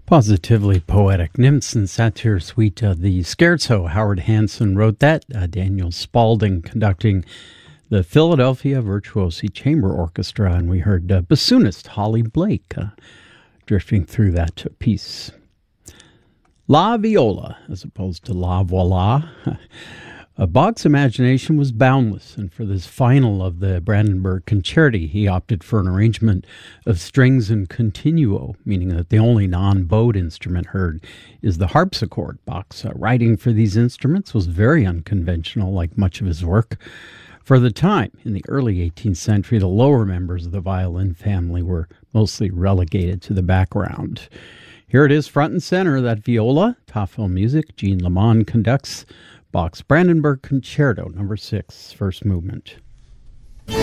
Positively poetic nymphs and satyr suite. The Scherzo, Howard Hanson wrote that. Daniel Spaulding conducting the Philadelphia Virtuosi Chamber Orchestra, and we heard bassoonist Holly Blake drifting through that piece. La Viola, as opposed to La Voila. Bach's imagination was boundless, and for this final of the Brandenburg Concerti, he opted for an arrangement of strings and continuo, meaning that the only non-bowed instrument heard is the harpsichord. Bach's writing for these instruments was very unconventional, like much of his work. For the time, in the early 18th century, the lower members of the violin family were mostly relegated to the background. Here it is front and center, that viola, Tafel Music. Jean Lamond conducts Bach's Brandenburg Concerto, No. 6, first movement.